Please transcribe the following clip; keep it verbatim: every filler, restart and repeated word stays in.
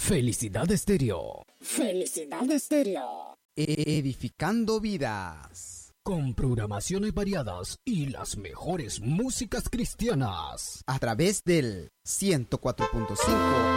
Felicidad Estéreo. Felicidad Estéreo. Edificando vidas. Con programaciones variadas y las mejores músicas cristianas. A través del ciento cuatro punto cinco